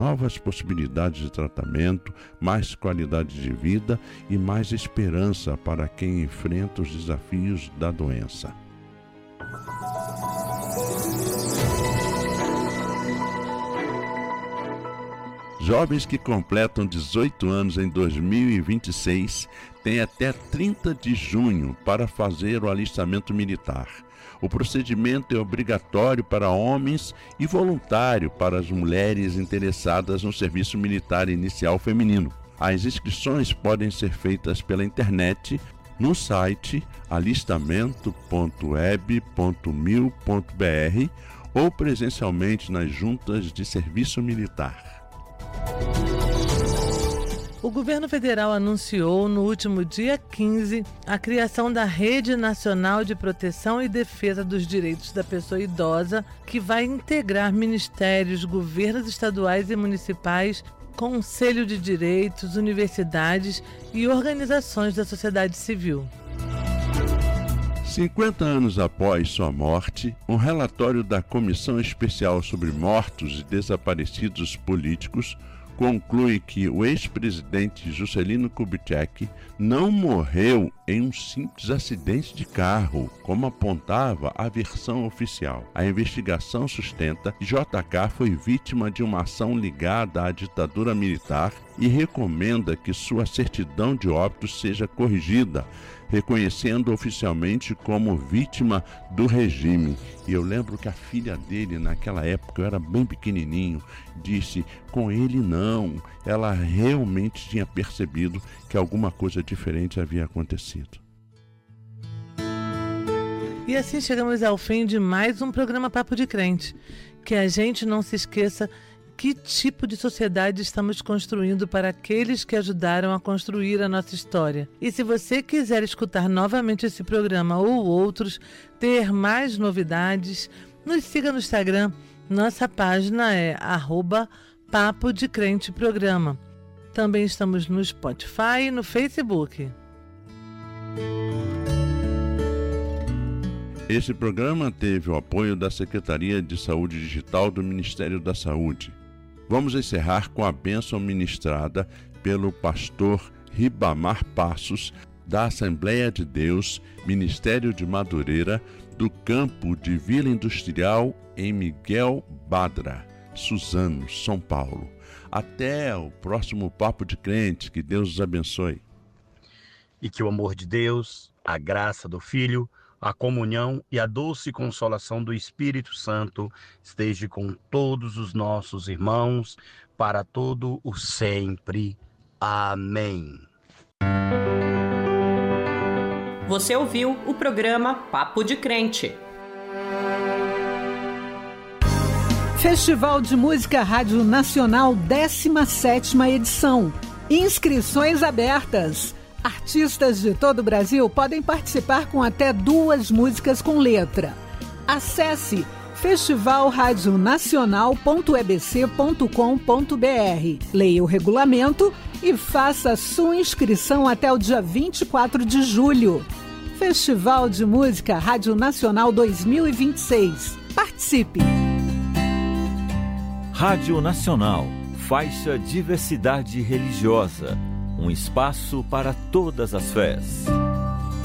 novas possibilidades de tratamento, mais qualidade de vida e mais esperança para quem enfrenta os desafios da doença. Jovens que completam 18 anos em 2026 têm até 30 de junho para fazer o alistamento militar. O procedimento é obrigatório para homens e voluntário para as mulheres interessadas no serviço militar inicial feminino. As inscrições podem ser feitas pela internet no site alistamento.web.mil.br ou presencialmente nas juntas de serviço militar. O governo federal anunciou no último dia 15 a criação da Rede Nacional de Proteção e Defesa dos Direitos da Pessoa Idosa, que vai integrar ministérios, governos estaduais e municipais, Conselho de Direitos, universidades e organizações da sociedade civil. 50 anos após sua morte, um relatório da Comissão Especial sobre Mortos e Desaparecidos Políticos conclui que o ex-presidente Juscelino Kubitschek não morreu em um simples acidente de carro, como apontava a versão oficial. A investigação sustenta que JK foi vítima de uma ação ligada à ditadura militar e recomenda que sua certidão de óbito seja corrigida, reconhecendo oficialmente como vítima do regime. E eu lembro que a filha dele, naquela época, eu era bem pequenininho, disse, com ele não. Ela realmente tinha percebido que alguma coisa diferente havia acontecido. E assim chegamos ao fim de mais um programa Papo de Crente. Que a gente não se esqueça que tipo de sociedade estamos construindo para aqueles que ajudaram a construir a nossa história. E se você quiser escutar novamente esse programa ou outros, ter mais novidades, nos siga no Instagram. Nossa página é @Papo de Crente Programa. Também estamos no Spotify e no Facebook. Esse programa teve o apoio da Secretaria de Saúde Digital do Ministério da Saúde. Vamos encerrar com a bênção ministrada pelo pastor Ribamar Passos, da Assembleia de Deus, Ministério de Madureira, do campo de Vila Industrial em Miguel Badra, Suzano, São Paulo. Até o próximo Papo de Crente, que Deus os abençoe. E que o amor de Deus, a graça do Filho, a comunhão e a doce consolação do Espírito Santo esteja com todos os nossos irmãos, para todo o sempre. Amém. Você ouviu o programa Papo de Crente. Festival de Música Rádio Nacional, 17ª edição. Inscrições abertas. Artistas de todo o Brasil podem participar com até 2 músicas com letra. Acesse festivalradionacional.ebc.com.br. Leia o regulamento e faça sua inscrição até o dia 24 de julho. Festival de Música Rádio Nacional 2026. Participe! Rádio Nacional, faixa diversidade religiosa. Um espaço para todas as fés.